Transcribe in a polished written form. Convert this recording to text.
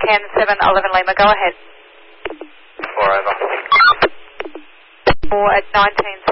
Ken 711 Lima, go ahead. 4 over. Or at 19